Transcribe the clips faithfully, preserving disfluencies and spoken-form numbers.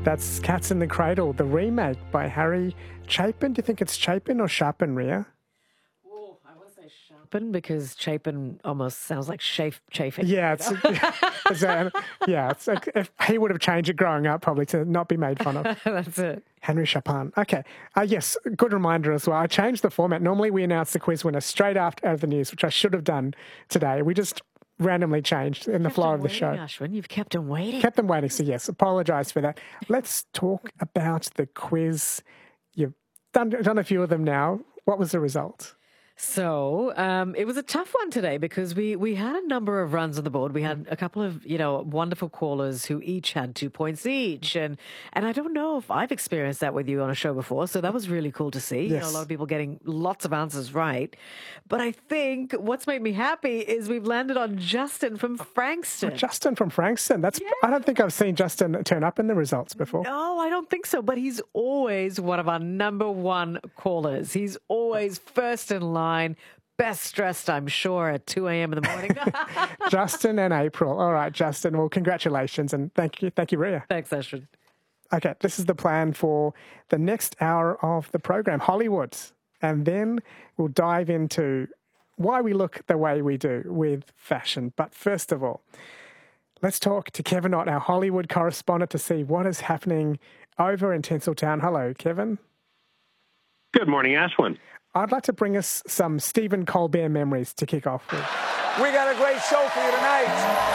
That's Cats in the Cradle, the remake by Harry Chapin. Do you think it's Chapin or Chapin, Ria? Oh, I want to say Chapin because Chapin almost sounds like chafe, chafing. Yeah, it's, it's a, yeah. It's like if he would have changed it growing up, probably to not be made fun of. That's it. Henry Chapin. Okay. Uh, yes, good reminder as well. I changed the format. Normally we announce the quiz winner straight after the news, which I should have done today. We just randomly changed in the flow of the waiting, show. Ashwin, you've kept them waiting. Kept them waiting, so yes, apologise for that. Let's talk about the quiz. You've done, done a few of them now. What was the result? So um, it was a tough one today because we, we had a number of runs on the board. We had a couple of, you know, wonderful callers who each had two points each. And and I don't know if I've experienced that with you on a show before. So that was really cool to see. Yes. You know, a lot of people getting lots of answers right. But I think what's made me happy is we've landed on Justin from Frankston. Oh, Justin from Frankston. That's Yeah. I don't think I've seen Justin turn up in the results before. No, I don't think so. But he's always one of our number one callers. He's always first in line. Best dressed, I'm sure, at two a.m. in the morning. Justin and April. All right, Justin. Well, congratulations and thank you. Thank you, Ria. Thanks, Ashwin. Okay, this is the plan for the next hour of the program, Hollywood. And then we'll dive into why we look the way we do with fashion. But first of all, let's talk to Kevin Ott, our Hollywood correspondent, to see what is happening over in Tinseltown. Hello, Kevin. Good morning, Ashwin. I'd like to bring us some Stephen Colbert memories to kick off with. We got a great show for you tonight.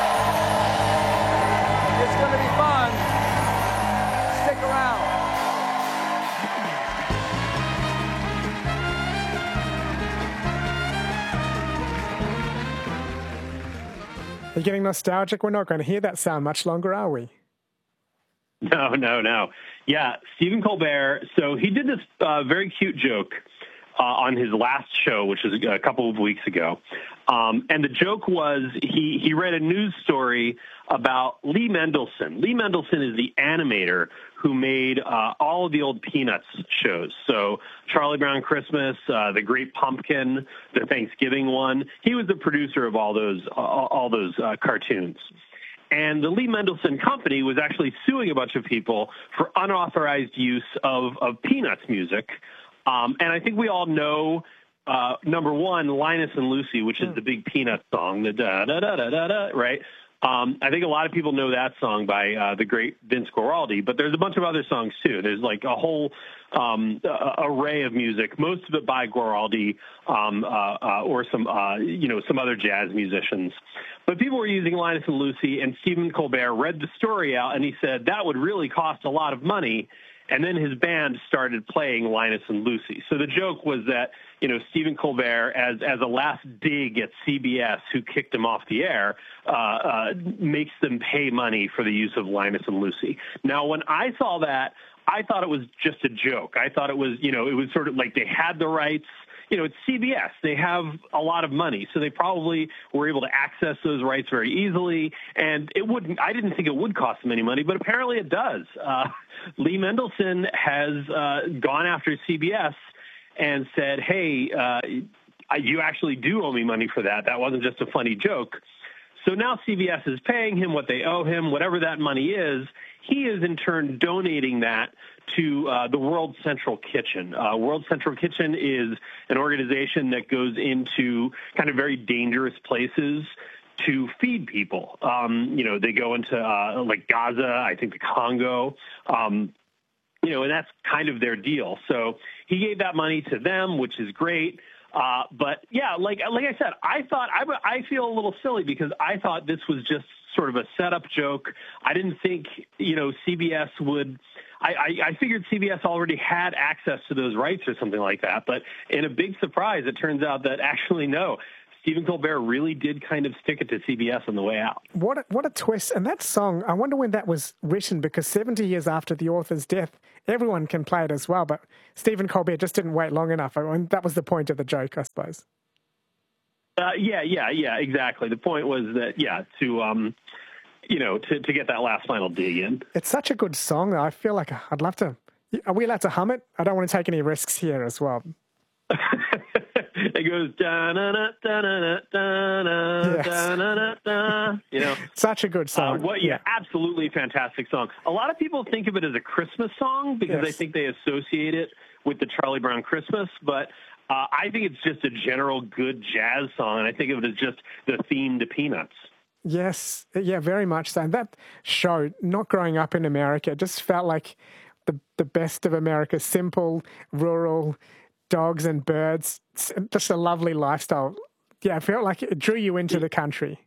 It's going to be fun. Stick around. Are you getting nostalgic? We're not going to hear that sound much longer, are we? No, no, no. Yeah, Stephen Colbert. So he did this uh, very cute joke uh, on his last show, which was a couple of weeks ago. Um, and the joke was he, he read a news story about Lee Mendelsohn. Lee Mendelsohn is the animator who made uh, all of the old Peanuts shows. So Charlie Brown Christmas, uh, The Great Pumpkin, the Thanksgiving one. He was the producer of all those, all, all those uh, cartoons. And the Lee Mendelsohn Company was actually suing a bunch of people for unauthorized use of, of Peanuts music. Um, and I think we all know, uh, number one, Linus and Lucy, which is the big Peanuts song, the da-da-da-da-da-da, right? Um, I think a lot of people know that song by uh, the great Vince Guaraldi, but there's a bunch of other songs, too. There's like a whole um, uh, array of music, most of it by Guaraldi um, uh, uh, or some, uh, you know, some other jazz musicians. But people were using Linus and Lucy, and Stephen Colbert read the story out, and he said that would really cost a lot of money. And then his band started playing Linus and Lucy. So the joke was that, you know, Stephen Colbert, as as a last dig at C B S, who kicked him off the air, uh, uh, makes them pay money for the use of Linus and Lucy. Now, when I saw that, I thought it was just a joke. I thought it was, you know, it was sort of like they had the rights. You know, it's C B S. They have a lot of money, so they probably were able to access those rights very easily. And it wouldn't. I didn't think it would cost them any money, but apparently it does. Uh, Lee Mendelsohn has uh, gone after C B S and said, "Hey, uh, you actually do owe me money for that. That wasn't just a funny joke." So now C B S is paying him what they owe him, whatever that money is. He is in turn donating that to uh, the World Central Kitchen. Uh, World Central Kitchen is an organization that goes into kind of very dangerous places to feed people. Um, you know, they go into uh, like Gaza, I think the Congo, um, you know, and that's kind of their deal. So he gave that money to them, which is great. Uh, but yeah, like like I said, I thought I, I feel a little silly because I thought this was just sort of a setup joke. I didn't think, you know, C B S would. I, I, I figured C B S already had access to those rights or something like that. But in a big surprise, it turns out that actually no. Stephen Colbert really did kind of stick it to C B S on the way out. What a, what a twist. And that song, I wonder when that was written, because seventy years after the author's death, everyone can play it as well. But Stephen Colbert just didn't wait long enough. I mean, that was the point of the joke, I suppose. Uh, yeah, yeah, yeah, exactly. The point was that, yeah, to, um, you know, to, to get that last final dig in. It's such a good song, though. I feel like I'd love to. Are we allowed to hum it? I don't want to take any risks here as well. It goes da na na da na da na da na da. You know, such a good song. Uh, what, yeah, yeah, absolutely fantastic song. A lot of people think of it as a Christmas song because yes. I think they associate it with the Charlie Brown Christmas, but uh, I think it's just a general good jazz song, and I think of it as just the theme to Peanuts. Yes, yeah, very much so. And that show, not growing up in America, just felt like the the best of America. Simple, rural, dogs and birds, just a lovely lifestyle. Yeah, I felt like it drew you into the country.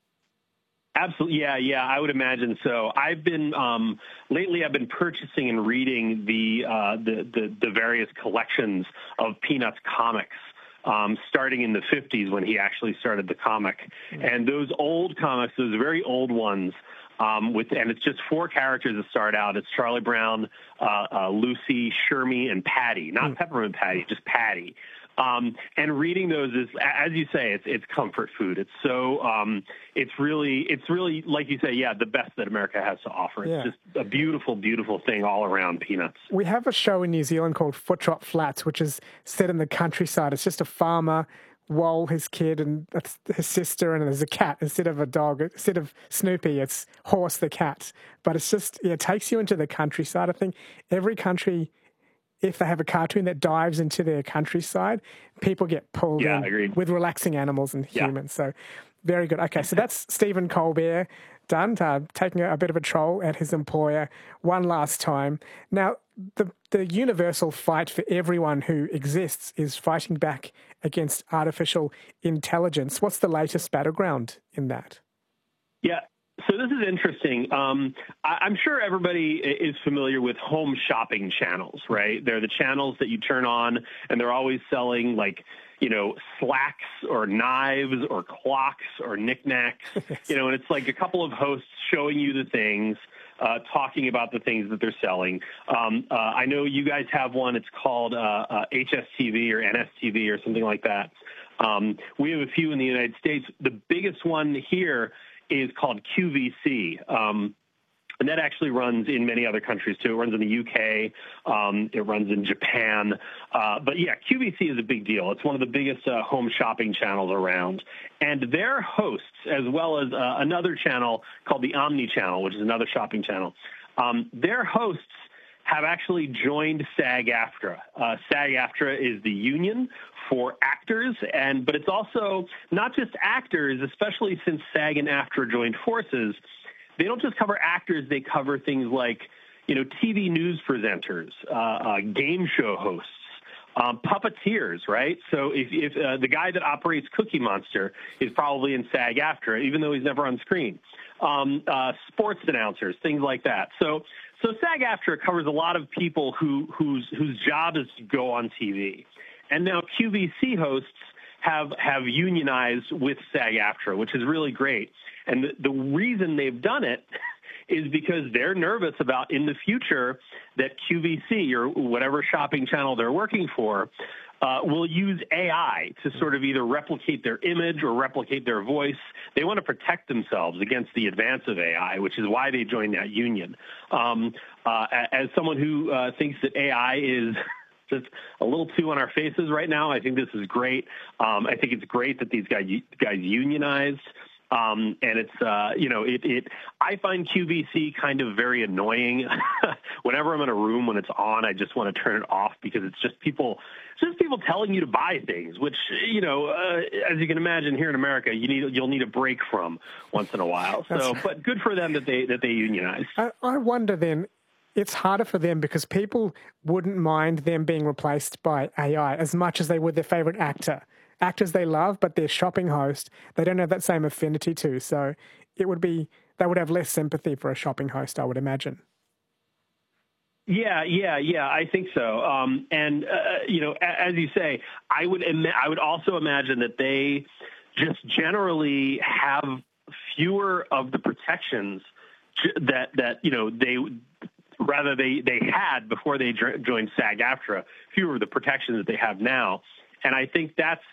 Absolutely. Yeah, yeah, I would imagine so. I've been, um, lately I've been purchasing and reading the, uh, the, the, the various collections of Peanuts comics, um, starting in the fifties when he actually started the comic. Mm-hmm. And those old comics, those very old ones, um, with, and it's just four characters that start out. It's Charlie Brown, uh, uh, Lucy, Shermie, and Patty. Not mm-hmm. Peppermint Patty, just Patty. Um, and reading those is, as you say, it's it's comfort food. It's so, um, it's really, it's really, like you say, yeah, the best that America has to offer. It's yeah. just a beautiful, beautiful thing all around, Peanuts. We have a show in New Zealand called Footdrop Flats, which is set in the countryside. It's just a farmer, Wal, his kid, and that's his sister, and there's a cat instead of a dog. Instead of Snoopy, it's Horse the cat. But it's just, yeah, it takes you into the countryside. I think every country, if they have a cartoon that dives into their countryside, people get pulled yeah, in agreed. with relaxing animals and humans. Yeah. So very good. Okay, so that's Stephen Colbert done, uh, taking a, a bit of a troll at his employer one last time. Now, the, the universal fight for everyone who exists is fighting back against artificial intelligence. What's the latest battleground in that? Yeah. So this is interesting. Um, I, I'm sure everybody is familiar with home shopping channels, right? They're the channels that you turn on, and they're always selling, like, you know, slacks or knives or clocks or knickknacks, you know, and it's like a couple of hosts showing you the things, uh, talking about the things that they're selling. Um, uh, I know you guys have one. It's called uh, uh, H S T V or N S T V or something like that. Um, we have a few in the United States. The biggest one here is called Q V C, um, and that actually runs in many other countries too. It runs in the U K, um, it runs in Japan, uh, but yeah, Q V C is a big deal. It's one of the biggest uh, home shopping channels around, and their hosts, as well as uh, another channel called the Omni Channel, which is another shopping channel, um, their hosts have actually joined SAG-AFTRA. Uh, SAG-AFTRA is the union for actors, and but it's also not just actors, especially since SAG and AFTRA joined forces. They don't just cover actors; they cover things like, you know, T V news presenters, uh, uh, game show hosts, um, puppeteers, right? So if, if uh, the guy that operates Cookie Monster is probably in SAG-AFTRA, even though he's never on screen, um, uh, sports announcers, things like that. So. So SAG-AFTRA covers a lot of people who whose whose job is to go on T V, and now Q V C hosts have have unionized with SAG-AFTRA, which is really great. And the, the reason they've done it is because they're nervous about in the future that Q V C or whatever shopping channel they're working for Uh, will use A I to sort of either replicate their image or replicate their voice. They want to protect themselves against the advance of A I, which is why they joined that union. Um, uh, as someone who uh, thinks that A I is just a little too on our faces right now, I think this is great. Um, I think it's great that these guys, guys unionized. Um, and it's, uh, you know, it, it, I find Q V C kind of very annoying. Whenever I'm in a room when it's on, I just want to turn it off because it's just people, it's just people telling you to buy things, which, you know, uh, as you can imagine here in America, you need, you'll need a break from once in a while. So, but good for them that they, that they unionize. I, I wonder then, it's harder for them because people wouldn't mind them being replaced by A I as much as they would their favorite actor. Actors they love, but their shopping host, they don't have that same affinity to. So it would be, they would have less sympathy for a shopping host, I would imagine. Yeah, yeah, yeah, I think so. Um, and, uh, you know, as you say, I would, Im- I would also imagine that they just generally have fewer of the protections that, that you know, they rather they, they had before they joined SAG-AFTRA, fewer of the protections that they have now. And I think that's